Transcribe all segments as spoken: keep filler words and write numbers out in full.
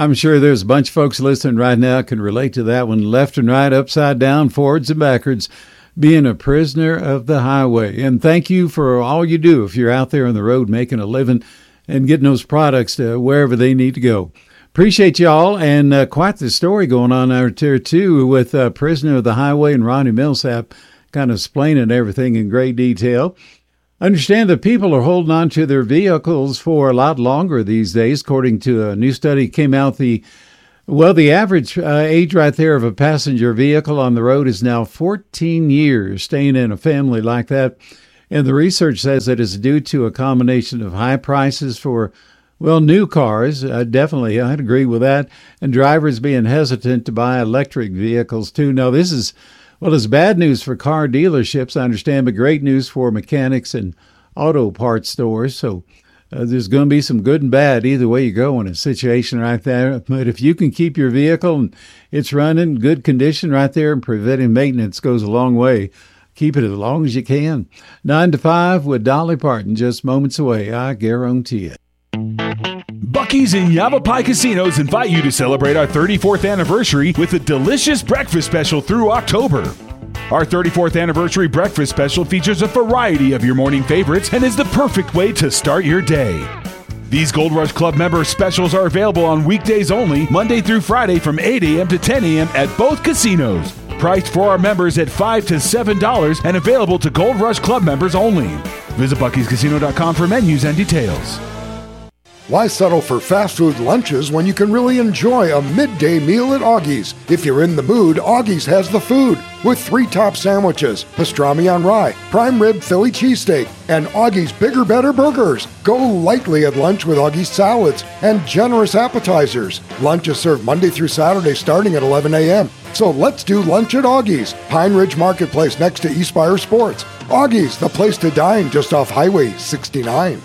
I'm sure there's a bunch of folks listening right now can relate to that one. Left and right, upside down, forwards and backwards, being a prisoner of the highway. And thank you for all you do if you're out there on the road making a living and getting those products to wherever they need to go. Appreciate y'all, and uh, quite the story going on out there, too, with uh, Prisoner of the Highway and Ronnie Millsap kind of explaining everything in great detail. Understand that people are holding on to their vehicles for a lot longer these days. According to a new study came out, the well, the average uh, age right there of a passenger vehicle on the road is now fourteen years, staying in a family like that. And the research says that it's due to a combination of high prices for, well, new cars. Uh, definitely, I'd agree with that. And drivers being hesitant to buy electric vehicles, too. Now, this is, well, it's bad news for car dealerships, I understand, but great news for mechanics and auto parts stores. So uh, there's going to be some good and bad either way you go in a situation right there. But if you can keep your vehicle and it's running good condition right there, and preventive maintenance goes a long way. Keep it as long as you can. Nine to five with Dolly Parton just moments away. I guarantee it. Buc-ee's and Yavapai Casinos invite you to celebrate our thirty-fourth anniversary with a delicious breakfast special through October. Our thirty-fourth anniversary breakfast special features a variety of your morning favorites and is the perfect way to start your day. These Gold Rush Club member specials are available on weekdays only, Monday through Friday from eight a.m. to ten a.m. at both casinos. Priced for our members at five to seven dollars and available to Gold Rush Club members only. Visit Buc-ee's Casino dot com for menus and details. Why settle for fast food lunches when you can really enjoy a midday meal at Augie's? If you're in the mood, Augie's has the food with three top sandwiches, pastrami on rye, prime rib Philly cheesesteak, and Augie's Bigger Better Burgers. Go lightly at lunch with Augie's salads and generous appetizers. Lunch is served Monday through Saturday starting at eleven a.m. So let's do lunch at Augie's, Pine Ridge Marketplace next to Eastspire Sports. Augie's, the place to dine just off Highway sixty-nine.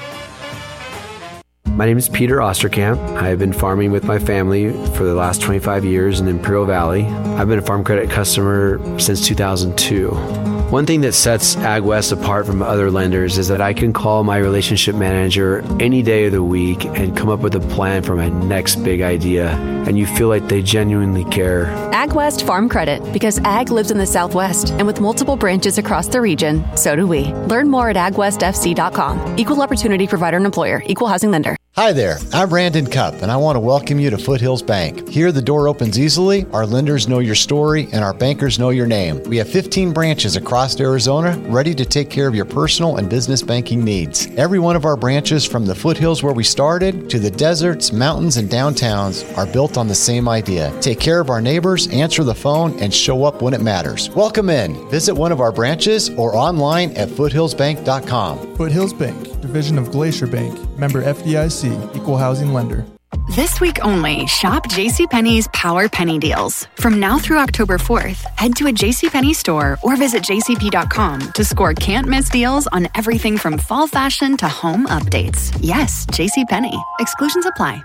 My name is Peter Osterkamp. I've been farming with my family for the last twenty-five years in Imperial Valley. I've been a Farm Credit customer since two thousand two. One thing that sets AgWest apart from other lenders is that I can call my relationship manager any day of the week and come up with a plan for my next big idea, and you feel like they genuinely care. AgWest Farm Credit, because ag lives in the Southwest, and with multiple branches across the region, so do we. Learn more at ag west f c dot com. Equal Opportunity Provider and Employer. Equal Housing Lender. Hi there, I'm Brandon Cupp, and I want to welcome you to Foothills Bank. Here, the door opens easily, our lenders know your story, and our bankers know your name. We have fifteen branches across Arizona ready to take care of your personal and business banking needs. Every one of our branches, from the foothills where we started to the deserts, mountains, and downtowns, are built on the same idea. Take care of our neighbors, answer the phone, and show up when it matters. Welcome in. Visit one of our branches or online at foothills bank dot com. Foothills Bank, division of Glacier Bank, member F D I C, equal housing lender. This week only, shop JCPenney's Power Penny Deals. From now through October fourth, head to a JCPenney store or visit j c p dot com to score can't-miss deals on everything from fall fashion to home updates. Yes, JCPenney. Exclusions apply.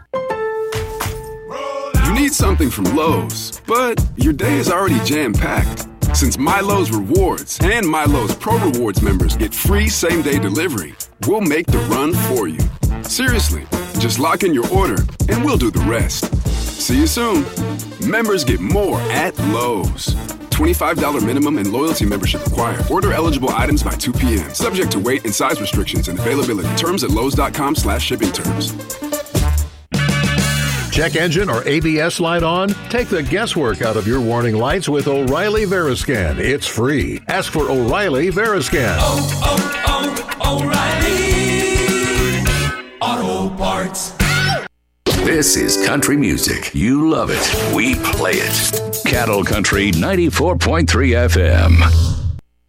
You need something from Lowe's, but your day is already jam-packed. Since MyLowe's Rewards and MyLowe's Pro Rewards members get free same-day delivery, we'll make the run for you. Seriously, just lock in your order and we'll do the rest. See you soon. Members get more at Lowe's. twenty-five dollars minimum and loyalty membership required. Order eligible items by two p.m. Subject to weight and size restrictions and availability. Terms at lowes dot com slash shipping terms. Check engine or A B S light on? Take the guesswork out of your warning lights with O'Reilly Veriscan. It's free. Ask for O'Reilly Veriscan. Oh, oh, oh, O'Reilly Auto Parts. This is country music. You love it. We play it. Cattle Country ninety-four point three F M.